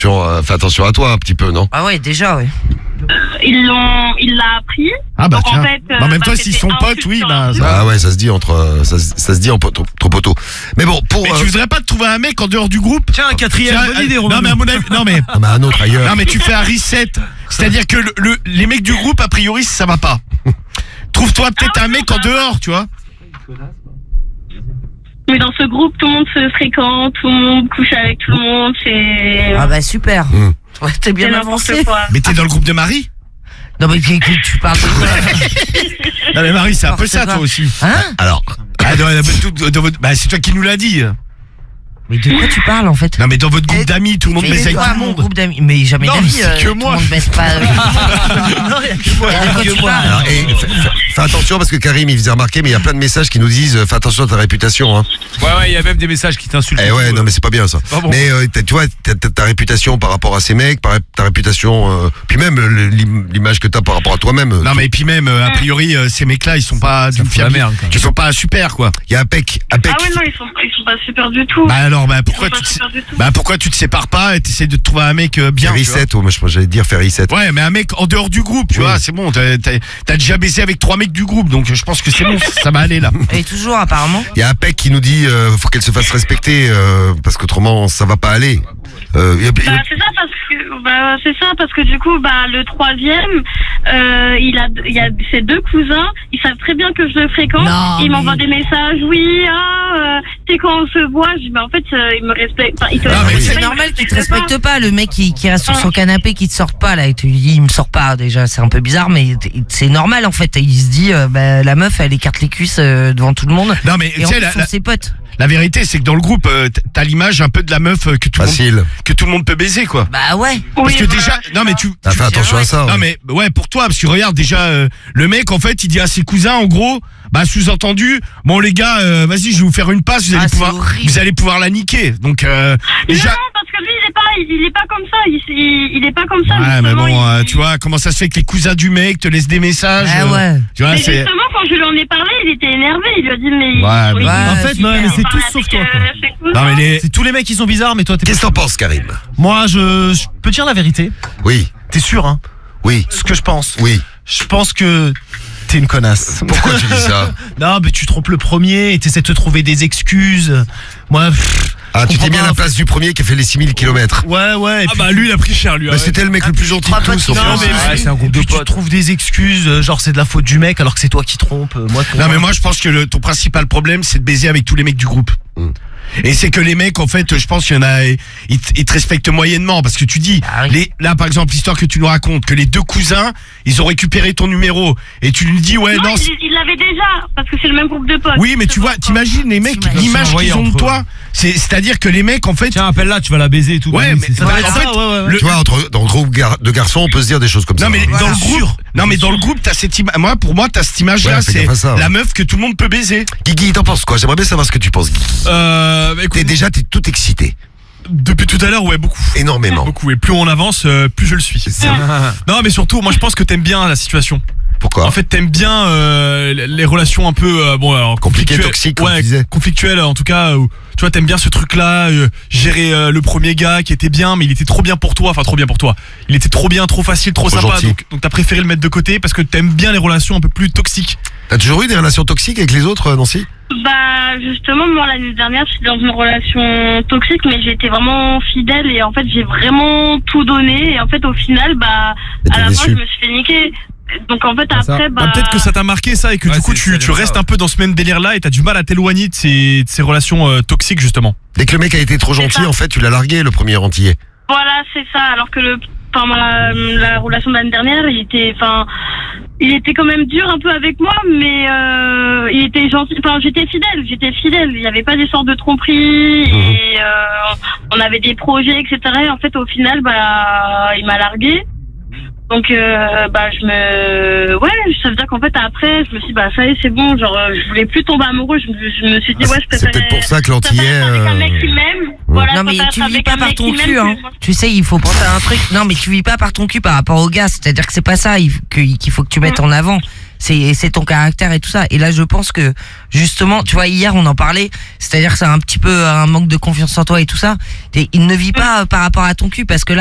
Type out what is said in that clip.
fais attention à toi un petit peu, non? Ah ouais, déjà, ouais. Il l'a appris. Ah bah donc, tiens. en fait, En même temps, s'ils sont potes, oui, bah. Ah ouais, ça se dit ça se dit entre poteaux. Mais bon, pour. Mais tu voudrais pas te trouver un mec en dehors du groupe? Tiens, un quatrième, bonne idée, Romain. Non, mais à mon avis, non, mais un autre ailleurs. Non, mais tu fais un reset. C'est-à-dire que les mecs du groupe, a priori, ça va pas. Trouve-toi peut-être un mec en dehors, tu vois. Mais dans ce groupe, tout le monde se fréquente, tout le monde couche avec tout le monde, c'est... Ah bah super. Ouais, t'es bien c'est avancé. n'importe quoi. Mais t'es dans le groupe de Marie? Non mais tu parles de quoi? Non mais Marie, c'est un peu ça, toi aussi. Hein? Alors. C'est toi qui nous l'as dit. Mais de quoi tu parles en fait? Non mais dans votre groupe d'amis, tout le monde baisse avec tout le mon monde. groupe d'amis. Mais jamais Non, d'amis. c'est que tout moi. le monde baisse pas. Non, il y a que moi. De quoi tu parles? Alors, fais attention parce que Karim il faisait remarquer, mais il y a plein de messages qui nous disent fais attention à ta réputation. Hein. Ouais, il y a même des messages qui t'insultent. Eh ouais, non mais c'est pas bien ça. Ah bon. Mais tu vois, ta réputation par rapport à ces mecs, ta réputation, puis même l'image que t'as par rapport à toi-même. Non mais et puis même, a priori, ces mecs-là, ils sont pas d'une fiabilité. Ils sont pas super quoi. Il y a un pec. Ah ouais, non, ils sont pas super du tout. Bah alors, pourquoi tu te sépares pas et t'essayes de te trouver un mec bien? Faire reset, moi j'allais dire faire reset. Ouais, mais un mec en dehors du groupe, tu vois, c'est bon. T'as déjà baisé avec 3 mecs du groupe, donc je pense que c'est bon, ça va aller là. Et toujours apparemment. Il y a un pec qui nous dit faut qu'elle se fasse respecter parce qu'autrement ça va pas aller. C'est ça parce que du coup le troisième il y a ses 2 cousins, ils savent très bien que je le fréquente. Ils m'envoient des messages, c'est quand on se voit, je dis en fait ils me respectent. C'est normal qu'il te respecte pas, le mec qui reste sur son canapé, qui te sort pas là, il me sort pas déjà, c'est un peu bizarre, mais c'est normal en fait. Il se dit la meuf elle écarte les cuisses devant tout le monde. Non mais et en plus, sont ses potes. La vérité, c'est que dans le groupe, t'as l'image un peu de la meuf que tout le monde peut baiser, quoi. Bah ouais. Parce que déjà, non mais tu fais attention à ça. Non mais ouais, pour toi, parce que regarde déjà, le mec en fait, il dit à ses cousins, en gros, sous-entendu, bon les gars, vas-y, je vais vous faire une passe, vous allez pouvoir la niquer. Donc déjà. Non, parce que lui, il est pas comme ça. Il est pas comme ça. Ouais, mais bon, tu vois, comment ça se fait que les cousins du mec te laissent des messages? Ouais. Tu vois, mais justement, quand je lui en ai parlé, il était énervé. Il lui a dit, mais. En fait, non, mais c'est tous sauf toi. Non, mais c'est tous les mecs qui sont bizarres, mais toi, t'es. Qu'est-ce que t'en penses, Karim? Moi, je peux dire la vérité. Oui. T'es sûr, hein? Oui. Ce que je pense. Oui. Je pense que t'es une connasse. Pourquoi tu dis ça? Non, mais tu trompes le premier et t'essaies de te trouver des excuses. Moi, tu t'es mis à la place du premier qui a fait les 6000 km. Ouais. lui, il a pris cher, lui. C'était le mec le plus gentil de tous. C'est un groupe de potes. Tu trouves des excuses, genre c'est de la faute du mec alors que c'est toi qui trompes. Non, mais moi, je pense que ton principal problème, c'est de baiser avec tous les mecs du groupe. Et c'est que les mecs, en fait, je pense qu'il y en a, ils te respectent moyennement parce que tu dis, là, par exemple, l'histoire que tu nous racontes, que les 2 cousins, ils ont récupéré ton numéro et tu lui dis, non, il l'avait déjà parce que c'est le même groupe de potes. Oui, mais tu vois, t'imagines les mecs, l'image qu'ils ont de toi, c'est-à-dire que les mecs, en fait. Tiens, appelle-la, tu vas la baiser et tout. Ouais, mais ça en fait, tu vois, dans le groupe de garçons, on peut se dire des choses comme ça. Non, mais dans le groupe, dans le groupe, t'as cette image. Pour moi, t'as cette image-là, c'est la meuf que tout le monde peut baiser. Guigui, t'en penses quoi? J'aimerais bien savoir ce que tu penses, Guigui. T'es tout excité. Depuis tout à l'heure, ouais, beaucoup. Énormément. Beaucoup. Et plus on avance, plus je le suis. Non, mais surtout, moi je pense que t'aimes bien la situation. Pourquoi? En fait, t'aimes bien les relations un peu compliquées, toxiques, comme tu disais. Conflictuelles, en tout cas. Où, tu vois, t'aimes bien ce truc-là, gérer le premier gars qui était bien, mais il était trop bien pour toi. Enfin, trop bien pour toi. Il était trop bien, trop facile, trop sympa. Donc t'as préféré le mettre de côté parce que t'aimes bien les relations un peu plus toxiques. T'as toujours eu des relations toxiques avec les autres, Nancy? Justement, moi l'année dernière, j'étais dans une relation toxique, mais j'ai été vraiment fidèle et en fait j'ai vraiment tout donné et en fait au final, à la fin je me suis fait niquer. Donc en fait après, peut-être que ça t'a marqué ça et que du coup tu restes un peu dans ce même délire-là et t'as du mal à t'éloigner de ces relations toxiques justement. Dès que le mec a été trop gentil, en fait, tu l'as largué le premier antillais. Voilà, c'est ça. Alors que la relation de l'année dernière, il était quand même dur un peu avec moi, mais il était gentil. Enfin, j'étais fidèle. Il n'y avait pas des sortes de tromperies et on avait des projets, etc. Et en fait, au final, il m'a largué. Donc, ça veut dire qu'en fait, après, je me suis dit, ça y est, c'est bon, genre, je voulais plus tomber amoureux, je me suis dit, je préférais. C'est peut-être pour ça que l'antillais. Avec un mec qui m'aime. Voilà, non, mais tu vis pas par ton cul, hein. Tu sais, il faut penser à un truc. Non, mais tu vis pas par ton cul par rapport au gars. C'est-à-dire que c'est pas ça qu'il faut que tu mettes en avant. c'est ton caractère et tout ça. Et là, je pense que justement, tu vois, hier on en parlait, c'est-à-dire que c'est un petit peu un manque de confiance en toi et tout ça. Il ne vit pas par rapport à ton cul, parce que là